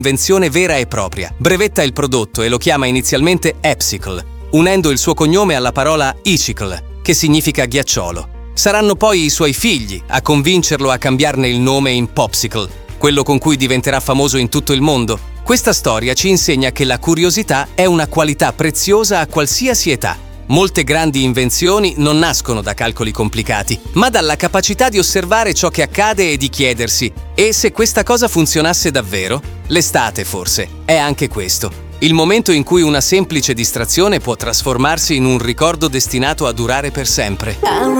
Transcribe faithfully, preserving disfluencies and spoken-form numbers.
invenzione vera e propria. Brevetta il prodotto e lo chiama inizialmente Epsicle, unendo il suo cognome alla parola Icicle, che significa ghiacciolo. Saranno poi i suoi figli a convincerlo a cambiarne il nome in Popsicle, quello con cui diventerà famoso in tutto il mondo. Questa storia ci insegna che la curiosità è una qualità preziosa a qualsiasi età. Molte grandi invenzioni non nascono da calcoli complicati, ma dalla capacità di osservare ciò che accade e di chiedersi: e se questa cosa funzionasse davvero? L'estate, forse, è anche questo. Il momento in cui una semplice distrazione può trasformarsi in un ricordo destinato a durare per sempre.